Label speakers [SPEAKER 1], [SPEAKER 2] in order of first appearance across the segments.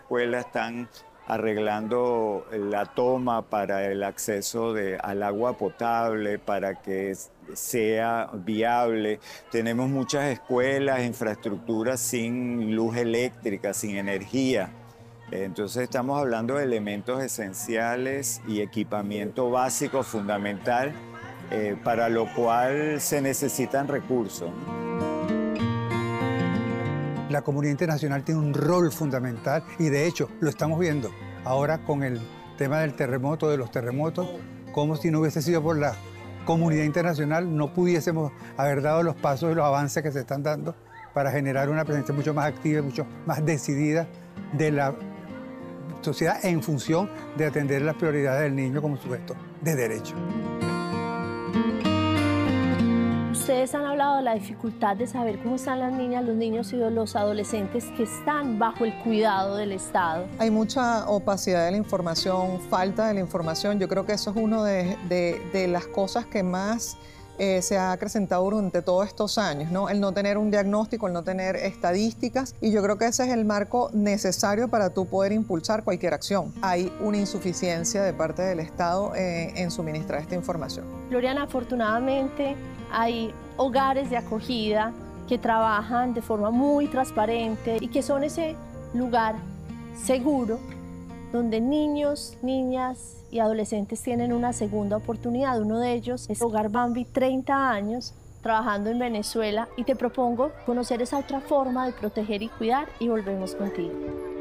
[SPEAKER 1] escuelas están arreglando la toma para el acceso al agua potable, para que sea viable. Tenemos muchas escuelas, infraestructuras sin luz eléctrica, sin energía. Entonces estamos hablando de elementos esenciales y equipamiento básico fundamental, para lo cual se necesitan recursos.
[SPEAKER 2] La comunidad internacional tiene un rol fundamental y de hecho lo estamos viendo ahora con el tema del terremoto, de los terremotos, como si no hubiese sido por la comunidad internacional no pudiésemos haber dado los pasos y los avances que se están dando para generar una presencia mucho más activa y mucho más decidida de la sociedad en función de atender las prioridades del niño como sujeto de derecho.
[SPEAKER 3] Ustedes han hablado de la dificultad de saber cómo están las niñas, los niños y los adolescentes que están bajo el cuidado del Estado.
[SPEAKER 4] Hay mucha opacidad de la información, falta de la información. Yo creo que eso es una de las cosas que más se ha acrecentado durante todos estos años, ¿no? El no tener un diagnóstico, el no tener estadísticas, y yo creo que ese es el marco necesario para tú poder impulsar cualquier acción. Hay una insuficiencia de parte del Estado en suministrar esta información.
[SPEAKER 3] Gloriana, afortunadamente hay hogares de acogida que trabajan de forma muy transparente y que son ese lugar seguro donde niños, niñas y adolescentes tienen una segunda oportunidad. Uno de ellos es Hogar Bambi, 30 años, trabajando en Venezuela, y te propongo conocer esa otra forma de proteger y cuidar, y volvemos contigo.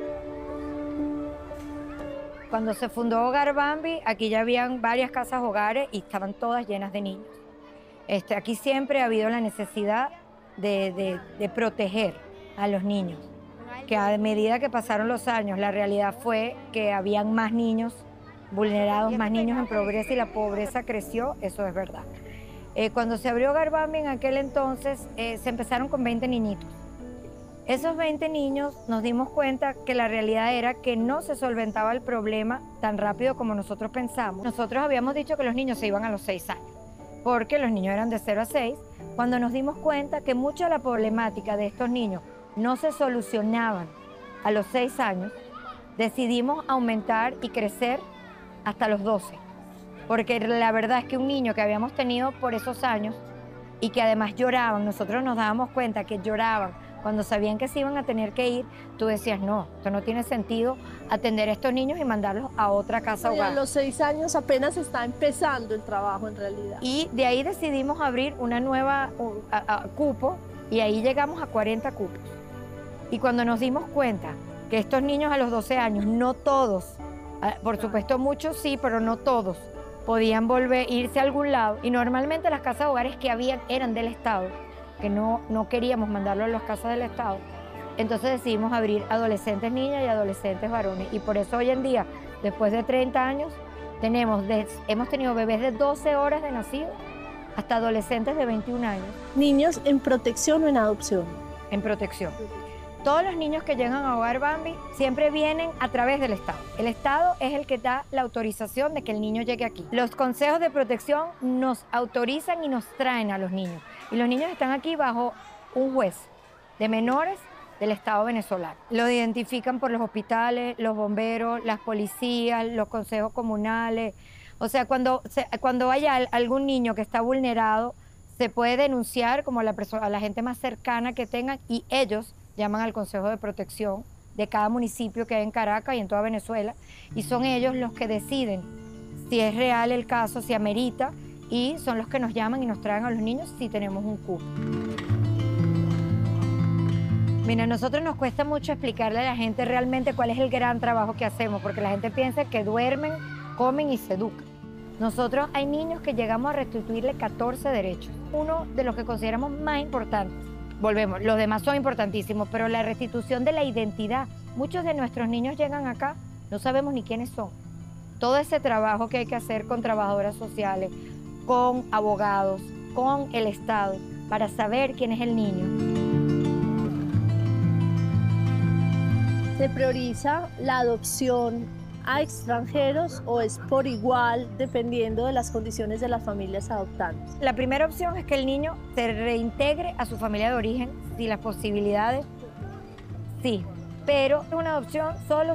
[SPEAKER 5] Cuando se fundó Hogar Bambi, aquí ya habían varias casas hogares y estaban todas llenas de niños. Aquí siempre ha habido la necesidad de proteger a los niños, que a medida que pasaron los años, la realidad fue que habían más niños vulnerados, más niños en pobreza, y la pobreza creció, eso es verdad. Cuando se abrió Hogar Bambi en aquel entonces, se empezaron con 20 niñitos. Esos 20 niños nos dimos cuenta que la realidad era que no se solventaba el problema tan rápido como nosotros pensamos. Nosotros habíamos dicho que los niños se iban a los 6 años, porque los niños eran de 0 a 6, cuando nos dimos cuenta que mucha de la problemática de estos niños no se solucionaban a los 6 años, decidimos aumentar y crecer hasta los 12. Porque la verdad es que un niño que habíamos tenido por esos años y que además lloraban, nosotros nos dábamos cuenta que lloraban cuando sabían que se iban a tener que ir, tú decías, no, esto no tiene sentido atender a estos niños y mandarlos a otra casa hogar.
[SPEAKER 3] A los 6 años apenas está empezando el trabajo en realidad.
[SPEAKER 5] Y de ahí decidimos abrir una nueva cupo, y ahí llegamos a 40 cupos. Y cuando nos dimos cuenta que estos niños a los 12 años, no todos, por supuesto muchos sí, pero no todos, podían irse a algún lado, y normalmente las casas hogares que habían eran del Estado, que no queríamos mandarlo a las casas del Estado, entonces decidimos abrir adolescentes niñas y adolescentes varones, y por eso hoy en día, después de 30 años, hemos tenido bebés de 12 horas de nacido hasta adolescentes de 21 años.
[SPEAKER 3] ¿Niños en protección o en adopción?
[SPEAKER 5] En protección. Todos los niños que llegan a Hogar Bambi siempre vienen a través del Estado. El Estado es el que da la autorización de que el niño llegue aquí. Los consejos de protección nos autorizan y nos traen a los niños. Y los niños están aquí bajo un juez de menores del Estado venezolano. Lo identifican por los hospitales, los bomberos, las policías, los consejos comunales. O sea, cuando haya algún niño que está vulnerado, se puede denunciar como a la gente más cercana que tengan, y ellos llaman al Consejo de Protección de cada municipio que hay en Caracas y en toda Venezuela, y son ellos los que deciden si es real el caso, si amerita, y son los que nos llaman y nos traen a los niños si tenemos un cupo. Mira, a nosotros nos cuesta mucho explicarle a la gente realmente cuál es el gran trabajo que hacemos, porque la gente piensa que duermen, comen y se educan. Nosotros hay niños que llegamos a restituirle 14 derechos, uno de los que consideramos más importantes. Volvemos, los demás son importantísimos, pero la restitución de la identidad. Muchos de nuestros niños llegan acá, no sabemos ni quiénes son. Todo ese trabajo que hay que hacer con trabajadoras sociales, con abogados, con el Estado, para saber quién es el niño.
[SPEAKER 3] ¿Se prioriza la adopción a extranjeros o es por igual dependiendo de las condiciones de las familias adoptantes?
[SPEAKER 5] La primera opción es que el niño se reintegre a su familia de origen, si las posibilidades, sí. Pero una adopción solo